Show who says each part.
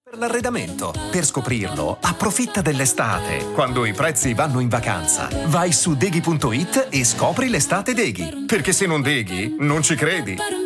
Speaker 1: Per l'arredamento. Per scoprirlo, approfitta dell'estate, quando i prezzi vanno in vacanza. Vai su deghi.it e scopri l'estate Deghi. Perché se non deghi, non ci credi.